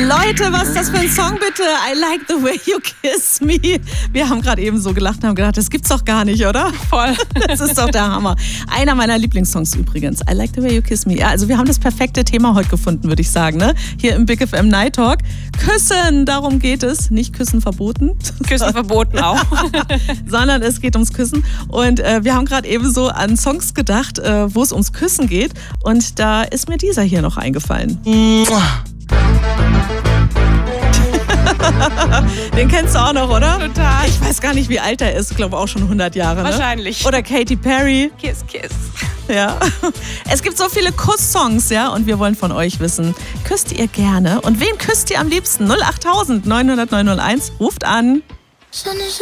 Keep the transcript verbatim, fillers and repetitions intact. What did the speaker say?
Leute, was ist das für ein Song bitte? I like the way you kiss me. Wir haben gerade eben so gelacht und haben gedacht, das gibt's doch gar nicht, oder? Voll. Das ist doch der Hammer. Einer meiner Lieblingssongs übrigens. I like the way you kiss me. Ja, also wir haben das perfekte Thema heute gefunden, würde ich sagen, ne? Hier im Big F M Night Talk. Küssen, darum geht es. Nicht Küssen verboten. Küssen verboten auch. Sondern es geht ums Küssen. Und äh, wir haben gerade eben so an Songs gedacht, äh, wo es ums Küssen geht. Und da ist mir dieser hier noch eingefallen. Den kennst du auch noch, oder? Total. Ich weiß gar nicht, wie alt er ist. Ich glaube auch schon hundert Jahre. Wahrscheinlich. Ne? Oder Katy Perry. Kiss, kiss. Ja. Es gibt so viele Kuss-Songs, ja, und wir wollen von euch wissen, küsst ihr gerne? Und wen küsst ihr am liebsten? null acht neun null null neun null eins, ruft an.